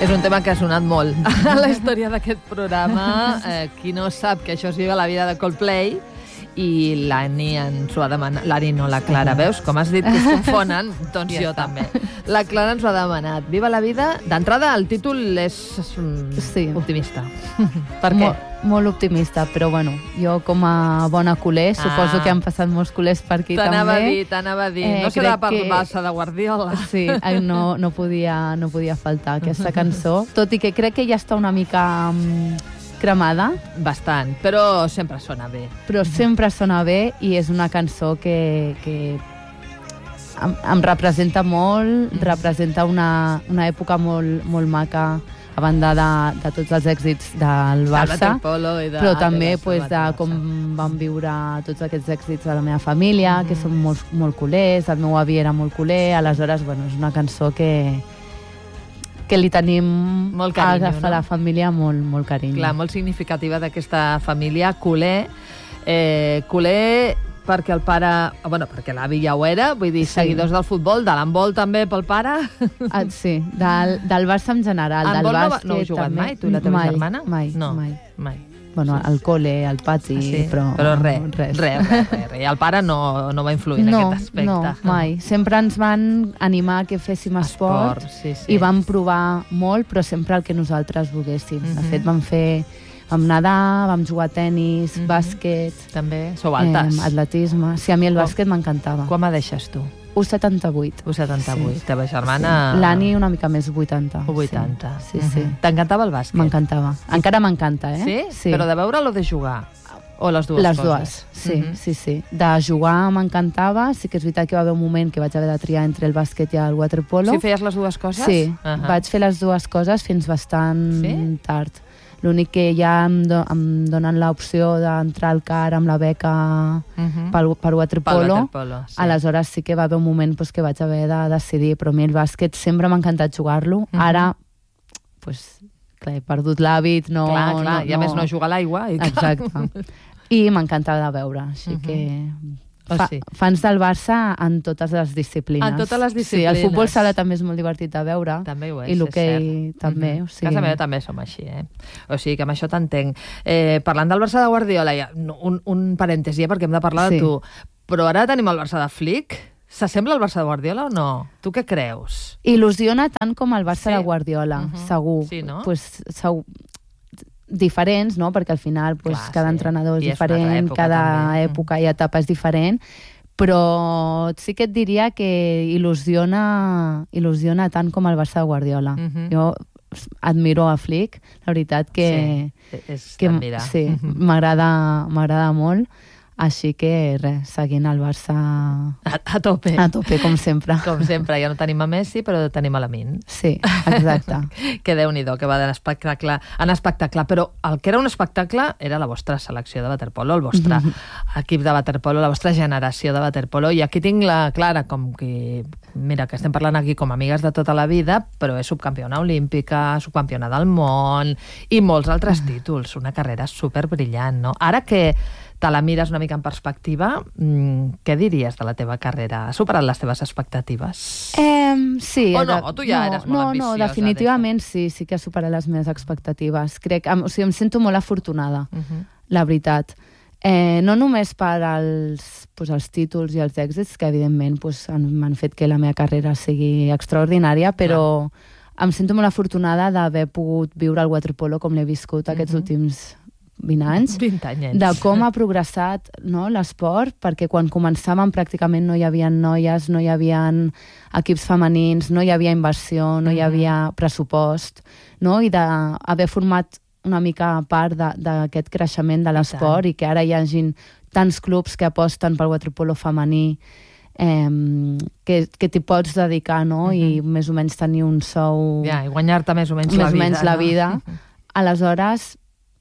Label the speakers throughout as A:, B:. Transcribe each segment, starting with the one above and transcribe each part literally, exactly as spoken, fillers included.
A: És un tema que ha sonat molt a la història d'aquest programa. Eh, qui no sap que això es Viva la vida de Coldplay, i l'Anni ens ho ha demanat. L'Anni no, la Clara. Veus com has dit que es confonen? Doncs jo també. La Clara ens ho ha demanat. Viva la vida. D'entrada, el títol és
B: sí.
A: optimista. Per què?
B: Molt, molt optimista, però bueno, jo com a bona culer, ah. suposo que han passat molts culers per aquí també.
A: T'anava a dir, t'anava a dir. Eh, no serà per que... Barça de Guardiola.
B: Sí, no, no, podia, no podia faltar aquesta cançó. Tot i que crec que ja està una mica... Um, cremada.
A: Bastant, però sempre sona bé.
B: Però sempre sona bé i és una cançó que, que em, em representa molt, representa una, una època molt, molt maca, a banda de, de tots els èxits del Barça,
A: de de,
B: però també de, pues, de com van viure tots aquests èxits de la meva família, mm. que són molt, molt culers, el meu avi era molt culer, aleshores, bueno, és una cançó que que li tenim
A: molt carinyo,
B: a la
A: no?
B: família molt, molt carinyo.
A: Clar, molt significativa d'aquesta família, culer, eh, culer perquè el pare, bueno, perquè l'avi ja ho era, vull dir, sí. seguidors del futbol, de l'handbol també pel pare.
B: Ah, sí, del, del Barça en general, del bàsquet
A: no, no heu jugat
B: també.
A: mai, tu i la teva
B: mai,
A: germana?
B: Mai,
A: no,
B: mai.
A: mai.
B: Bueno, al col·le, al pati,
A: ah, sí?
B: però...
A: Però res,
B: res.
A: res, res, res, res. I el pare no, no va influir
B: no,
A: en aquest aspecte.
B: No, mai. Sempre ens van animar que féssim esport,
A: esport sí, sí.
B: i vam provar molt, però sempre el que nosaltres volguéssim. Mm-hmm. De fet, vam fer... Vam nedar, vam jugar a tennis, mm-hmm. bàsquet...
A: També? Sou altes?
B: Eh, atletisme. Sí, a mi el bàsquet m'encantava.
A: Quan m'adeixes tu?
B: u setanta-vuit.
A: u setanta-vuit. Sí. Teva germana...
B: Sí. L'Anni una mica més, vuitanta.
A: vuitanta.
B: Sí, sí.
A: Uh-huh. T'encantava el bàsquet?
B: M'encantava. Encara m'encanta, eh?
A: Sí?
B: Sí.
A: Però de veure'l o de jugar? O les dues
B: les
A: coses?
B: Les dues, sí, uh-huh. sí, sí. De jugar m'encantava, sí que és veritat que va haver un moment que vaig haver de triar entre el bàsquet i el waterpolo.
A: Sí, feies les dues coses?
B: Sí,
A: uh-huh.
B: vaig fer les dues coses fins bastant sí? tard. L'únic que ja em, do, em donen l'opció d'entrar al C A R amb la beca uh-huh. per, per waterpolo.
A: waterpolo sí.
B: Aleshores sí que va haver un moment pues, que vaig haver de decidir, però a mi el bàsquet sempre m'ha encantat jugar-lo. Uh-huh. Ara, pues, clar, he perdut l'hàbit, no...
A: Clar, clar,
B: no,
A: i a
B: no...
A: més no jugar a l'aigua. I
B: exacte. I m'encantava de veure, així uh-huh. que...
A: Oh,
B: Fa,
A: sí.
B: Fans del Barça en totes les disciplines.
A: En totes les disciplines.
B: Sí, el futbol sala també és molt divertit de veure.
A: També ho és,
B: I l'hoquei també.
A: Mm-hmm.
B: O sigui...
A: Casa meva també som així, eh? O sigui que amb això t'entenc. Eh, parlant del Barça de Guardiola, ja, un, un parèntesi, eh, perquè hem de parlar
B: sí.
A: de tu. Però ara tenim el Barça de Flick. S'assembla al Barça de Guardiola o no? Tu què creus?
B: Il·lusiona tant com el Barça
A: sí.
B: de Guardiola, uh-huh. segur.
A: Sí, no?
B: Pues, segur. Diferents, no? Perquè al final pues,
A: clar,
B: cada
A: sí.
B: entrenador és
A: I
B: diferent,
A: és època,
B: cada
A: també.
B: època i etapa és diferent, però sí que et diria que il·lusiona, il·lusiona tant com el Barça de Guardiola. Uh-huh. Jo admiro a Flick, la veritat que,
A: sí, és
B: que sí,
A: uh-huh.
B: m'agrada, m'agrada molt. Així que, res, seguint el Barça...
A: A, a tope.
B: A tope, com sempre.
A: Com sempre, ja no tenim a Messi, però tenim a Lamin.
B: Sí, exacte.
A: Que Déu-n'hi-do, que va d'anar espectacle en espectacle. Però el que era un espectacle era la vostra selecció de waterpolo, el vostre mm-hmm. equip de waterpolo, la vostra generació de waterpolo. I aquí tinc la Clara, com que... Mira, que estem parlant aquí com amigues de tota la vida, però és subcampiona olímpica, subcampiona del món i molts altres títols. Una carrera superbrillant, no? Ara que te la mires una mica en perspectiva, mmm, què diries de la teva carrera? Ha superat les teves expectatives?
B: Eh, sí.
A: O no?
B: De...
A: O tu ja
B: no,
A: eres molt
B: no,
A: ambiciosa?
B: No, definitivament sí, sí que ha superat les meves expectatives. Crec, o sigui, em sento molt afortunada, uh-huh. la veritat. Eh, no només per als, pues, els títols i els èxits, que evidentment pues, m'han fet que la meva carrera sigui extraordinària, però clar. Em sento molt afortunada d'haver pogut viure el waterpolo com l'he viscut aquests uh-huh. últims vint anys,
A: vint anyets.
B: De com ha progressat, no, l'esport, perquè quan començàvem pràcticament no hi havia noies, no hi havia equips femenins, no hi havia inversió, no hi havia pressupost, no? I d'haver format una mica part d'aquest creixement de l'esport i, i que ara hi hagin tants clubs que aposten pel waterpolo femení, eh, que, que t'hi pots dedicar, no? Uh-huh. I més o menys tenir un sou...
A: Ja, i guanyar-te més o menys
B: més
A: la vida.
B: Més o menys la vida.
A: No?
B: Aleshores,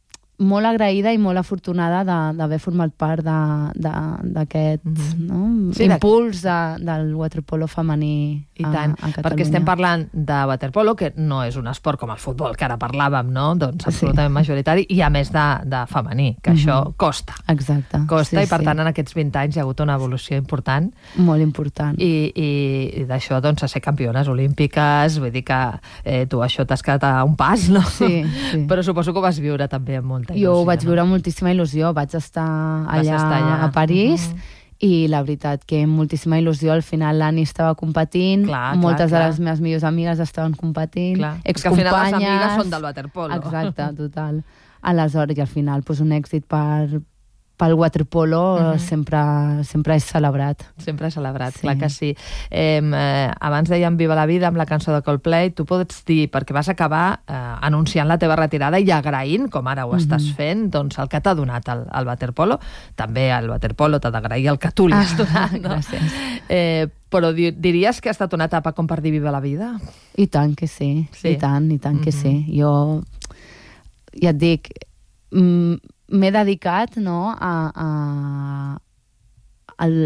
B: molt agraïda i molt afortunada d'haver format part d'aquest mm-hmm. no? sí, impuls de, del waterpolo femení
A: I
B: a,
A: tant,
B: a Catalunya.
A: Perquè estem parlant de waterpolo, que no és un esport com el futbol, que ara parlàvem, no? Doncs absolutament sí. majoritari, i a més de, de femení, que mm-hmm. això costa.
B: Exacte.
A: Costa,
B: sí,
A: i per
B: sí.
A: tant en aquests vint anys hi ha hagut una evolució important.
B: Molt important.
A: I, i, i d'això, doncs, a ser campiones olímpiques, vull dir que eh, tu això t'has quedat a un pas, no?
B: Sí, sí.
A: Però suposo que ho vas viure també amb molta il·lusió.
B: Jo ho vaig viure amb moltíssima il·lusió, vaig estar allà, estar allà. a París, mm-hmm. i la veritat que amb moltíssima il·lusió, al final l'Anni estava competint,
A: clar,
B: moltes
A: clar,
B: de
A: clar.
B: les meves millors amigues estaven competint,
A: clar.
B: excompanyes...
A: Que al final les amigues són del waterpolo.
B: Exacte, total. Aleshores, i al final, pues, un èxit per, pel waterpolo mm-hmm. sempre, sempre és celebrat.
A: Sempre és celebrat,
B: sí.
A: clar que sí. Eh, eh, abans dèiem Viva la vida amb la cançó de Coldplay, tu pots dir, perquè vas acabar eh, anunciant la teva retirada i agraint, com ara ho mm-hmm. estàs fent, doncs el que t'ha donat el, el waterpolo. També el waterpolo t'ha d'agrair el que tu li has donat, no?
B: Gràcies.
A: Eh, però di diries que ha estat una etapa com per dir Viva la vida?
B: I tant que sí,
A: sí.
B: i tant, i tant
A: mm-hmm.
B: que sí. Jo, ja et dic, m'he dedicat, no, a, a, al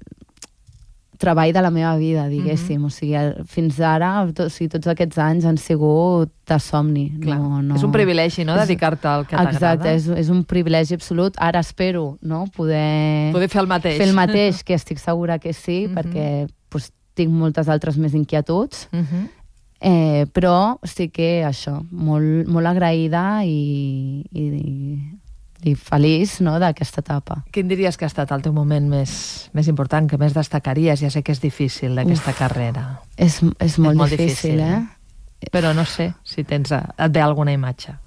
B: treball de la meva vida, diguéssim. Mm-hmm. O sigui, fins ara, to, o sigui, tots aquests anys han sigut de somni. No, no...
A: És un privilegi, no?, dedicar-te al que t'agrada.
B: Exacte, és, és un privilegi absolut. Ara espero, no?, poder...
A: Poder fer el mateix.
B: Fer el mateix, que estic segura que sí, mm-hmm. perquè pues, tinc moltes altres més inquietuds. Mm-hmm. Eh, però sí que això, molt, molt agraïda i, i, i feliç, no?, d'aquesta etapa.
A: Quin diries que ha estat el teu moment més, més important, que més destacaries? Ja sé que és difícil, d'aquesta carrera.
B: És, és, molt, és molt difícil, difícil, eh?
A: Però no sé si tens, et ve alguna imatge.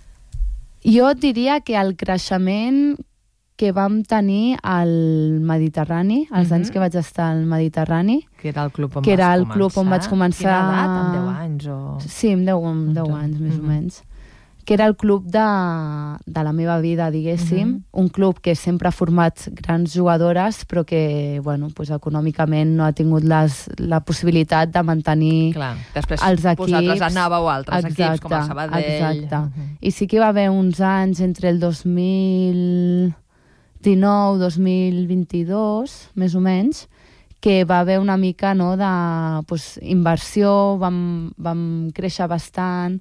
B: Jo et diria que el creixement que vam tenir al Mediterrani, els mm-hmm. anys que vaig estar al Mediterrani.
A: Que era el club on
B: que
A: vas
B: era el
A: començar.
B: club on vaig començar...
A: Quina edat? Amb deu anys? O...
B: Sí, amb deu, amb deu anys, més mm-hmm. o menys. Que era el club de, de la meva vida, diguéssim. Mm-hmm. Un club que sempre ha format grans jugadores, però que, bueno, pues, econòmicament no ha tingut les, la possibilitat de mantenir
A: Clar. Després,
B: els equips.
A: vosaltres anàveu a altres
B: exacte,
A: equips, com el Sabadell.
B: Exacte.
A: Mm-hmm.
B: I sí que hi va haver uns anys entre el dos mil dinou dos mil vint-i-dos, més o menys, que va haver una mica, no, de pues, inversió, vam, vam créixer bastant,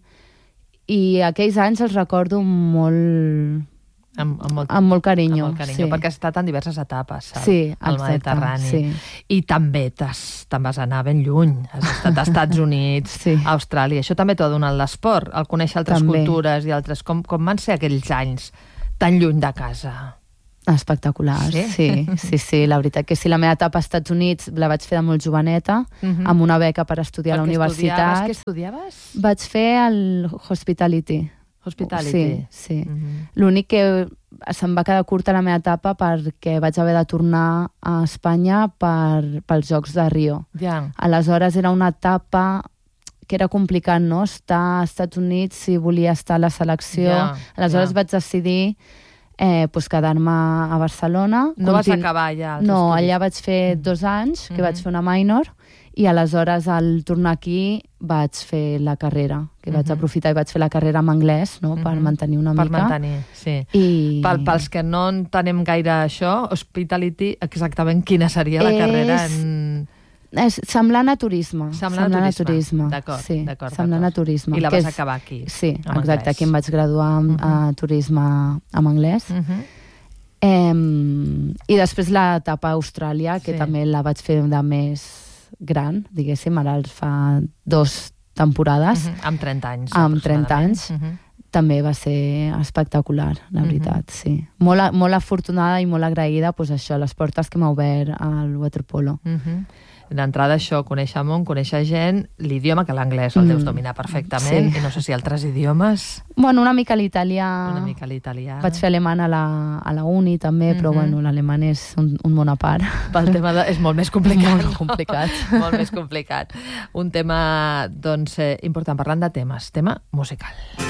B: i aquells anys els recordo molt...
A: Amb, amb, molt,
B: amb molt carinyo.
A: Amb molt carinyo,
B: sí.
A: perquè has estat en diverses etapes al,
B: sí,
A: al
B: exacte,
A: Mediterrani.
B: Sí.
A: I també te'n vas anar ben lluny. Has estat als Estats Units,
B: sí.
A: a Austràlia. Això també t'ho ha donat l'esport, el conèixer altres
B: també.
A: cultures i altres... Com, com van ser aquells anys tan lluny de casa?
B: Espectaculars, sí? sí, sí, sí, la veritat que sí, la meva etapa als Estats Units la vaig fer de molt joveneta, uh-huh. amb una beca per estudiar a la universitat.
A: Què estudiaves?
B: Vaig fer el Hospitality.
A: Hospitality?
B: Sí, sí.
A: Uh-huh.
B: L'únic que se'm va quedar curta la meva etapa perquè vaig haver de tornar a Espanya per, pels Jocs de Rio.
A: Ja.
B: Aleshores era una etapa que era complicat, no?, estar als Estats Units si volia estar a la selecció. Ja, Aleshores ja. vaig decidir eh, pues quedar-me a Barcelona.
A: No Continu... vas acabar ja els
B: No,
A: estudis.
B: allà vaig fer mm. dos anys, que mm-hmm. vaig fer una minor, i aleshores al tornar aquí vaig fer la carrera, que mm-hmm. vaig aprofitar i vaig fer la carrera en anglès, no?, mm-hmm. per mantenir una
A: per
B: mica.
A: Per mantenir, sí.
B: I...
A: Pel, pels que no entenem gaire això, Hospitality, exactament quina seria la
B: és...
A: carrera en...
B: És semblant a turisme.
A: Semblant,
B: semblant
A: a turisme.
B: turisme.
A: D'acord,
B: sí,
A: d'acord.
B: Semblant a turisme.
A: I la vas
B: és...
A: acabar aquí.
B: Sí, exacte.
A: anglès.
B: Aquí em vaig graduar amb, uh-huh. a turisme en anglès.
A: Uh-huh.
B: eh, I després l'etapa a Austràlia, que sí. també la vaig fer de més gran, diguéssim, ara fa dos temporades.
A: Uh-huh. Amb trenta anys.
B: Amb trenta anys.
A: Uh-huh.
B: També va ser espectacular, la veritat, uh-huh. sí. Molt, molt afortunada i molt agraïda, pues, això, les portes que m'ha obert al waterpolo.
A: Uh-huh. D'entrada això, conèixer món, conèixer gent, l'idioma, que l'anglès el deus dominar perfectament, sí. i no sé si altres idiomes...
B: Bueno, una mica l'italià...
A: Una mica l'italià...
B: Vaig fer alemany a la, a la uni també, mm-hmm. però bueno, l'alemany és un, un món a part.
A: Pel tema de... és molt més complicat.
B: Molt complicat.
A: No? Molt més complicat. Un tema, doncs, eh, important, parlant de temes, tema musical.